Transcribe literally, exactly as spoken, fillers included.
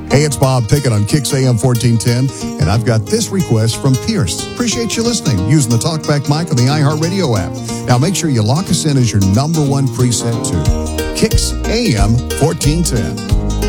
Hey, it's Bob Pickett on Kicks A M fourteen ten, and I've got this request from Pierce. Appreciate you listening, using the TalkBack mic on the iHeartRadio app. Now, make sure you lock us in as your number one preset, too. Kicks A M fourteen ten.